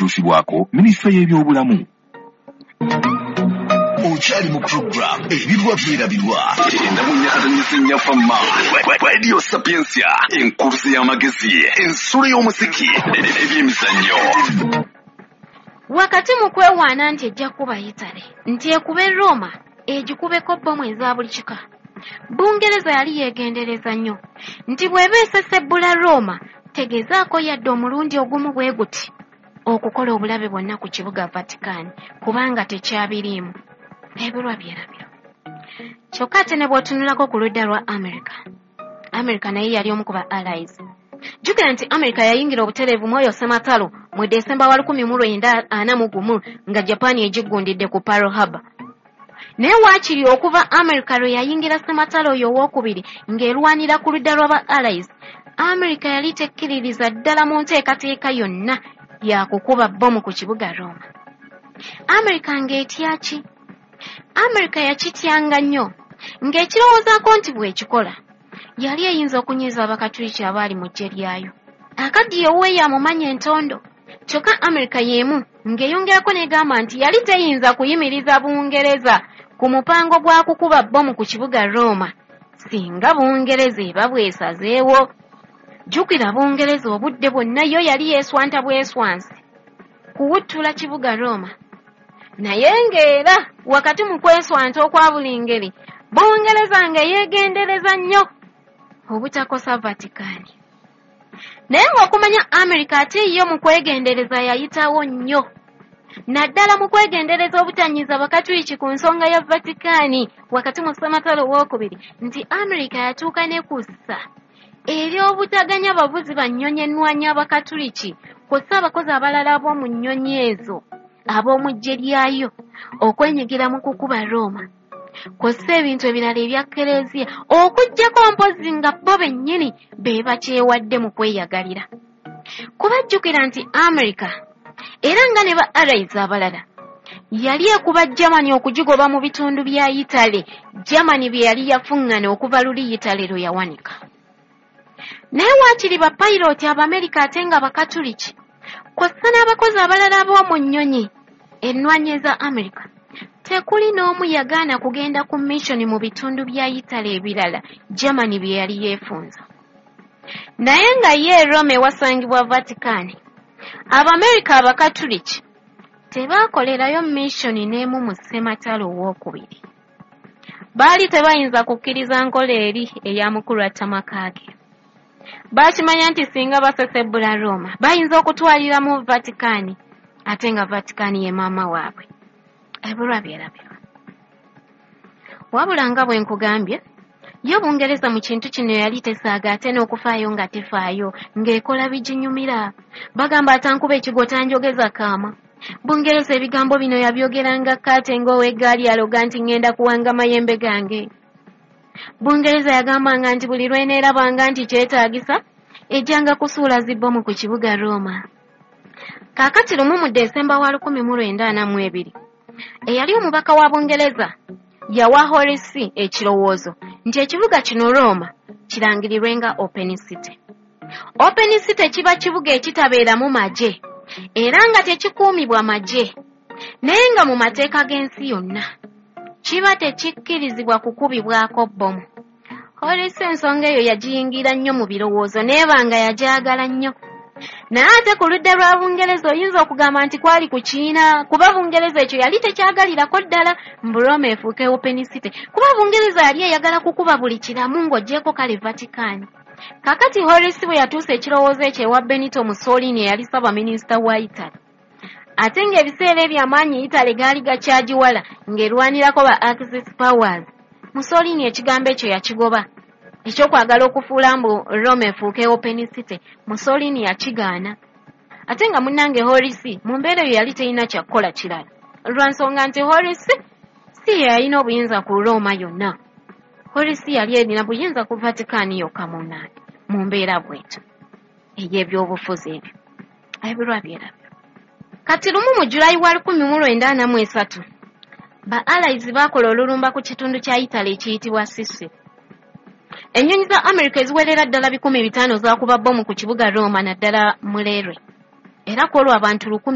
okutuusibwako minisitule y'ebyobulamu. Ochali mu program ebirwa byerabirwa ndamunyakatanyisinya fama Radio Sapiensia enkursi y'amagezi ensolo y'omusiki ebyemizannyo. Wakati mu kwewaana nti ejja kuba Italy nti ekube Roma egikubeko bbomu eza buli kika, Bungereza yali yeegendereza nnyo nti bw'eba esesebbula Roma tegezaako yadde omulundi ogumu bwe guti okukola obulabe bwonna ku kibuga Vatican kubanga tekyabiriimu. Ebirwa byerabiro. Kyokka ate ne bw'otunulako ku ludda lwa America naye yali omu ku ba allies. Jjukira nti America yayingira obutereevu Mwoyo Sematalo mu Desemba wa 1941 nga Japan egiggundidde ku Pearl Harbor. Naye waakiri okuva America lwe yayingira Sematalo oyo owookubiri ng'erwanira ku ludda lw'aba allies, America yali tekkiririza ddala mu nteekateeka yonna yakukuba bbomu ku kibuga Roma. America ng'etya ki? America yakityanga nnyo ng'ekirowoozaako nti bw'ekikola yali eyinza okunyiza abakatuliki abaali mu ggye lyayo. Akaddiyo we yamumanya entondo, kyokka America y'emu ng'eyongerako n'egamba nti yali teyinza kuyimiriza Bungereza ku mupango gwa kukuba bbomu ku kibuga Roma singa Bungereza eba bwesazeewo. Jjukira Bungereza obudde bwonna yo yali yeeswanta bweswansi kuwuttula kibuga Roma. Naye ng'era wakati mu kweswanta okwa buli ngeri, Bungereza nga yeegendereza nnyo obutakosa Vatican. Naye ng'okumanya America ate yo mu kwegendereza yayitawo nnyo, naddala mu kwegendereza obutanyiza bakatuliki ku nsonga ya Vatican wakati mu Sematalo owookubiri, nti America yatuuka ne kussa eri obutaganya bavuzi ba nnyonyi ennwanyi abakatuliki kw'ossa abakozi abalala ab'omu nnyonyi ezo ab'omu ggye lyayo okwenyigira mu kukuba Roma, kw'ossa ebintu ebirala ebya Kereziya okuggyako mpozi nga bo bennyini be bakyewadde mu kweyagalira. Kubajjukira nti America era nga ne ba allies abalala yali ekuba Germany okugigoba mu bitundu bya Italy, Germany bye yali yafuŋŋana okuva luli Italy lwe yawanika. Naye waakiri ba pilot Abamerika ate nga bakatuliki kw'ossa n'abakozi abalala ab'omu nnyonyi ennwanyi eza America, tekuli n'omu yagaana kugenda ku mission mu bitundu bya Italy ebirala Germany bye yali yeefunza. Naye nga ye Rome ewasangibwa Vatican, Abamerika abakatuliki tebaakolerayo mission n'emu mu Sematalo owookubiri. Baali tebayinza kukkiriza nkola eri eya mukulu wa Tamakaage. Baakimanya nti singa basesebbula Roma bayinza okutwalira mu Vatican, ate nga Vatican ye maama waabwe. Ebirwa byerabirwa. Wabula nga bwe nkugambye, yo Bungereza mu kintu kino yali tesaaga ate n'okufaayo nga tefaayo ng'ekola biginyumira. Bagamba atankuba ekigo tanjogeza kaama. Bungereza ebigambo bino yabyogeranga Kate ng'ow'eggaali aloga nti ngenda kuwanga mayembe gange. Bungereza yagambanga nti buli lweneerabanga nti kyetaagisa ejjanga kusuula zibbomu ku kibuga Roma. Kaakati lumu mu Desemba wa 1942 eyali omubaka wa Bungereza yawa Horace ekirowoozo nti ekibuga kino Roma kirangirirwenga Open City. Open City kiba kibuga ekitabeeramu magye era nga tekikuumibwa magye, naye nga mu mateeka g'ensi yonna kiba tekikkirizibwa kukubibwako bbomu. Horace ensonga eyo yagiyingira nnyo mu birowoozo neeba nga yagyagala nnyo. Naye ate ku ludda lwa Bungereza oyinza okugamba nti kwali ku Kiina, kuba Bungereza ekyo yali tekyagalirako ddala mbu Roma efuuke Open City, kuba Bungereza yali eyagala kukuba buli kiramu ng'oggyeko kale Vatican. Kakati Horace bwe yatuusa ekirowoozo ekyo ewa Benito Mussolini eyali Ssaabaminisita wa Italy, ate ng'ebiseera eby'amaanyi Italy gaali gakyagiwala ng'erwanirako ba Axis powers, Mussolini ekigambo ekyo yakigoba ekyokwagala okufuula mbu Roma efuuke Open City. Mussolini yakigaana, ate nga munnange Horace mu mbeera eyo yali terina kyakukola kirala lwa nsonga nti Horace si yalina obuyinza ku Roma yonna. Horace yali erina buyinza ku Vatican yokka mu mbeera bw'etyo ey'ebyobufuzi ebyo. Ebirwa byerabyo. Kati lumu mu Julayi wa 1943 ba allies baakola olulumba ku kitundu kya Italy ekiyitibwa Sicily. Ennyonyi za America eziwerera ddala 500 zaakuba bbomu ku kibuga Roma naddala Mulerwe, era kwolwo abantu 10,000